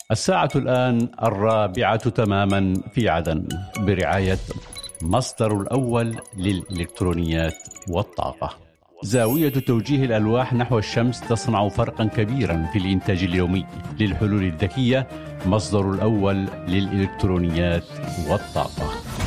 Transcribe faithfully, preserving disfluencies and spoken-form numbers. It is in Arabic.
الساعة الآن الرابعة تماما في عدن برعاية مصدر الأول للإلكترونيات والطاقة. زاوية توجيه الألواح نحو الشمس تصنع فرقا كبيرا في الإنتاج اليومي للحلول الذكية. مصدر الأول للإلكترونيات والطاقة.